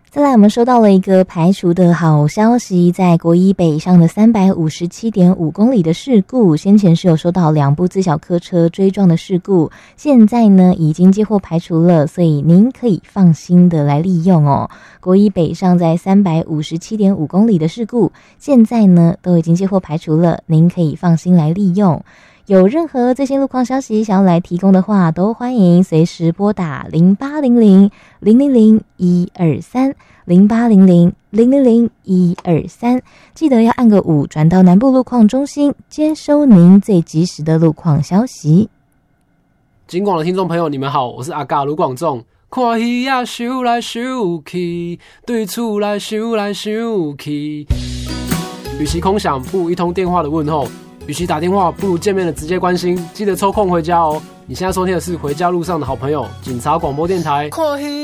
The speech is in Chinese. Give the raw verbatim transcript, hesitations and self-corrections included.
再来，我们收到了一个排除的好消息，在国一北上的三百五十七点五公里的事故，先前是有收到两部自小客车追撞的事故，现在呢已经接获排除了，所以您可以放心的来利用哦。国一北上在三百五十七点五公里的事故，现在呢都已经接获排除了，您可以放心来利用。有任何最新路况消息想要来提供的话，都欢迎随时拨打零八零零零零零一二三零八零零零零零一二三，记得要按个五转到南部路况中心，接收您最及时的路况消息。 金广的听众朋友，你们好，我是阿嘎卢广仲。看戏呀，想来想去，对厝来想来想去。与其空想，不如一通电话的问候。与其打电话，不如见面的直接关心。记得抽空回家哦。你现在收听的是回家路上的好朋友警察广播电台。